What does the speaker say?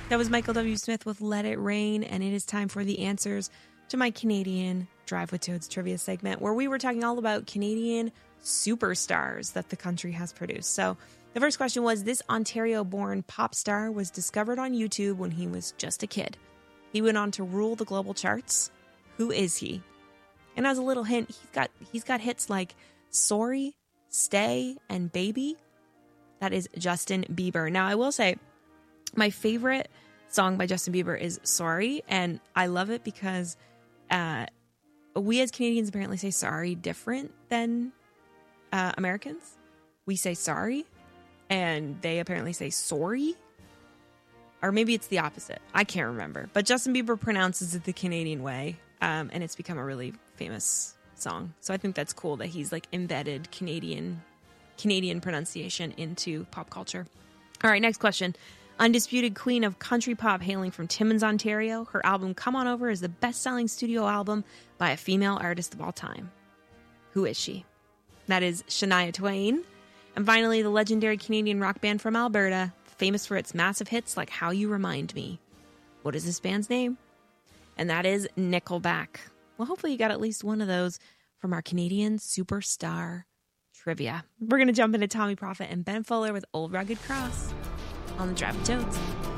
That was Michael W. Smith with Let It Rain, and it is time for the answers to my Canadian Drive with Toads trivia segment, where we were talking all about Canadian superstars that the country has produced. So the first question was, this Ontario-born pop star was discovered on YouTube when he was just a kid. He went on to rule the global charts. Who is he? And as a little hint, he's got hits like Sorry, Stay, and Baby. That is Justin Bieber. Now, I will say, my favorite song by Justin Bieber is Sorry, and I love it because we as Canadians apparently say sorry different than Americans. We say sorry, and they apparently say sorry. Or maybe it's the opposite. I can't remember. But Justin Bieber pronounces it the Canadian way, and it's become a really famous song. So I think that's cool that he's like embedded Canadian pronunciation into pop culture. All right, next question. Undisputed queen of country pop hailing from Timmins, Ontario. Her album Come On Over is the best-selling studio album by a female artist of all time. Who is she? That is Shania Twain. And finally, the legendary Canadian rock band from Alberta, famous for its massive hits like How You Remind Me. What is this band's name? And that is Nickelback. Well, hopefully you got at least one of those from our Canadian superstar trivia. We're going to jump into Tommy Prophet and Ben Fuller with Old Rugged Cross on the Drive with Toads.